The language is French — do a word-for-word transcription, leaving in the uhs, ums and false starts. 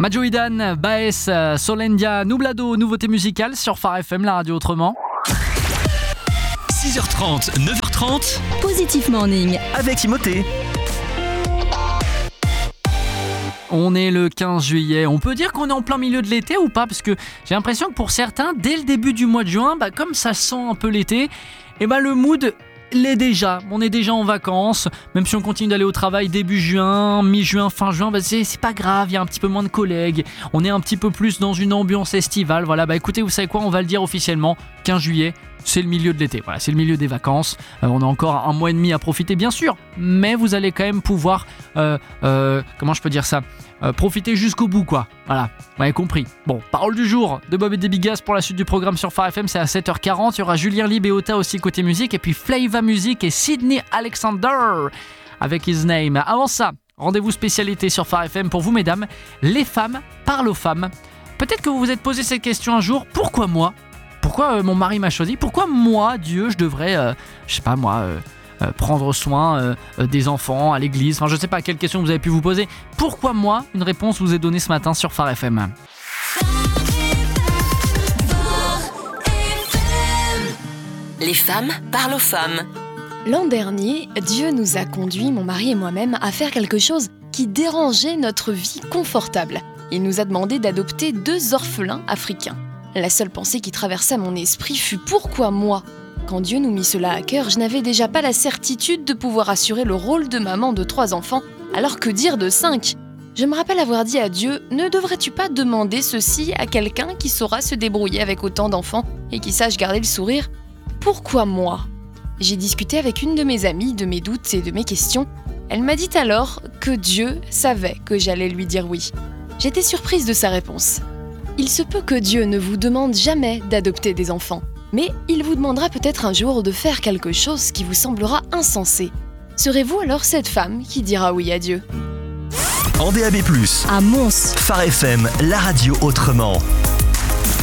Majo Idan, Baes, Solendia, Nublado, nouveauté musicale sur Phare F M, la radio autrement. six heures trente, neuf heures trente. Positif Morning avec Timothée. On est le quinze juillet, on peut dire qu'on est en plein milieu de l'été ou pas? Parce que j'ai l'impression que pour certains, dès le début du mois de juin, bah, comme ça sent un peu l'été, et bah, le mood l'est déjà. On est déjà en vacances, même si on continue d'aller au travail début juin, mi-juin, fin juin, bah, c'est, c'est pas grave, il y a un petit peu moins de collègues, on est un petit peu plus dans une ambiance estivale. Voilà, bah écoutez, vous savez quoi, on va le dire officiellement, quinze juillet, c'est le milieu de l'été, voilà, c'est le milieu des vacances. Euh, on a encore un mois et demi à profiter, bien sûr, mais vous allez quand même pouvoir, euh, euh, comment je peux dire ça, euh, profiter jusqu'au bout, quoi. Voilà, vous m'avez compris. Bon, parole du jour de Bob et des Bigas pour la suite du programme sur Phare F M, c'est à sept heures quarante. Il y aura Julien Lib et Ota aussi côté musique, et puis Flava Music et Sydney Alexander avec His Name. Avant ça, rendez-vous spécialité sur Phare F M pour vous, mesdames. Les femmes parlent aux femmes. Peut-être que vous vous êtes posé cette question un jour, pourquoi moi ? Pourquoi euh, mon mari m'a choisi ? Pourquoi moi, Dieu, je devrais, euh, je sais pas moi, euh, euh, prendre soin euh, euh, des enfants à l'église ? Enfin, je sais pas quelle question vous avez pu vous poser. Pourquoi moi ? Une réponse vous est donnée ce matin sur Phare F M. Les femmes parlent aux femmes. L'an dernier, Dieu nous a conduits, mon mari et moi-même, à faire quelque chose qui dérangeait notre vie confortable. Il nous a demandé d'adopter deux orphelins africains. La seule pensée qui traversa mon esprit fut « Pourquoi moi ?» Quand Dieu nous mit cela à cœur, je n'avais déjà pas la certitude de pouvoir assurer le rôle de maman de trois enfants, alors que dire de cinq ? Je me rappelle avoir dit à Dieu « Ne devrais-tu pas demander ceci à quelqu'un qui saura se débrouiller avec autant d'enfants et qui sache garder le sourire ? Pourquoi moi ?» J'ai discuté avec une de mes amies de mes doutes et de mes questions. Elle m'a dit alors que Dieu savait que j'allais lui dire oui. J'étais surprise de sa réponse. Il se peut que Dieu ne vous demande jamais d'adopter des enfants, mais il vous demandera peut-être un jour de faire quelque chose qui vous semblera insensé. Serez-vous alors cette femme qui dira oui à Dieu ? En D A B plus, à Mons, Phare F M, la radio autrement.